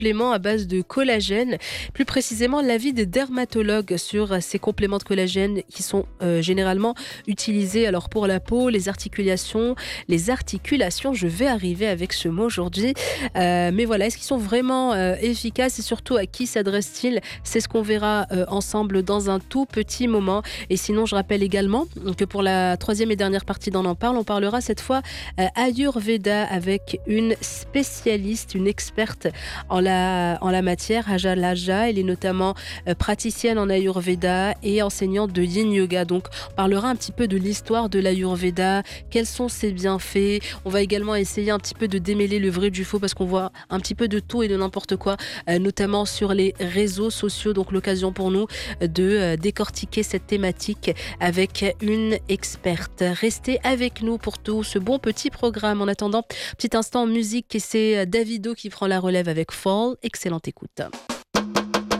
compléments à base de collagène, plus précisément l'avis des dermatologues sur ces compléments de collagène qui sont généralement utilisés alors pour la peau, les articulations, je vais arriver avec ce mot aujourd'hui. Mais voilà, est-ce qu'ils sont vraiment efficaces et surtout à qui s'adressent-ils? C'est ce qu'on verra ensemble dans un tout petit moment. Et sinon, je rappelle également que pour la troisième et dernière partie d'On en parle, on parlera cette fois Ayurveda avec une spécialiste, une experte en la matière, Aja Laja. Elle est notamment praticienne en Ayurveda et enseignante de Yin Yoga. Donc, on parlera un petit peu de l'histoire de l'Ayurveda, quels sont ses bienfaits. On va également essayer un petit peu de démêler le vrai du faux parce qu'on voit un petit peu de tout et de n'importe quoi, notamment sur les réseaux sociaux. Donc, l'occasion pour nous de décortiquer cette thématique avec une experte. Restez avec nous pour tout ce bon petit programme. En attendant, petit instant en musique et c'est Davido qui prend la relève avec Fall. Excellente écoute.